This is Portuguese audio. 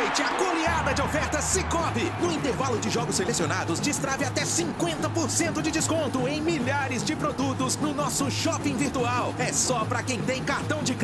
Aproveite a goleada de ofertas Sicoob. No intervalo de jogos selecionados, destrave até 50% de desconto em milhares de produtos no nosso shopping virtual. É só para quem tem cartão de